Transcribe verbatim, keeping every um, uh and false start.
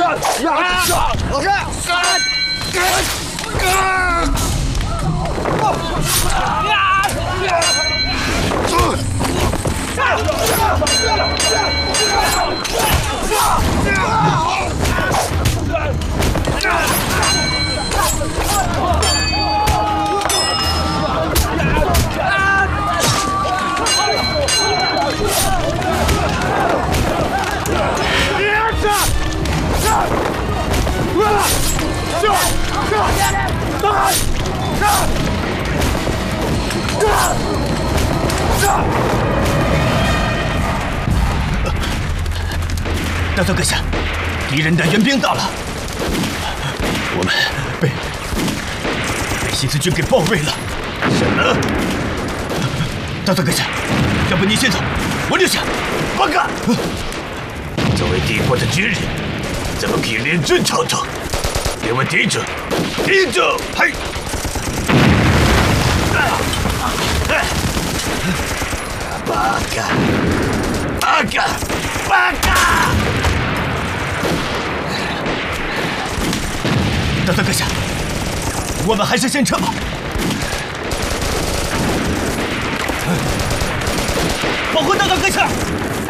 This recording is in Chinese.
老师， 大佐阁下，敌人的援兵到了，我们被被西斯军给包围了。什么？大佐阁下，要不你先走，我留下。报告。作为帝国的军人，怎么可以连阵操作？给我顶住！顶住！嘿！八嘎！八嘎！八嘎！大佐阁下，我们还是先撤吧。保护大佐阁下！